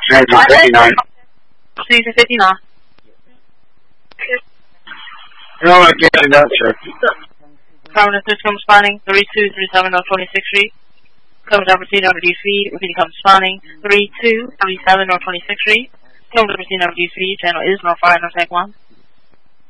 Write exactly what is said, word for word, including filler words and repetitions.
Season fifty-nine. Season fifty-nine. No, I can't that, sir. Permanent system spawning three two three seven on twenty-sixth Street. Cover to proceed on reduced speed. Repeat come spawning three two three seven on twenty-sixth Street. Cover to proceed on reduced speed. Channel is no fire, no tech one.